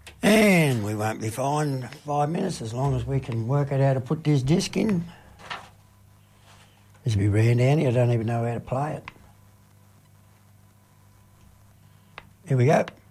And we won't be fined 5 minutes as long as we can work out how to put this disc in. This will be round Andy, I don't even know how to play it. Here we go.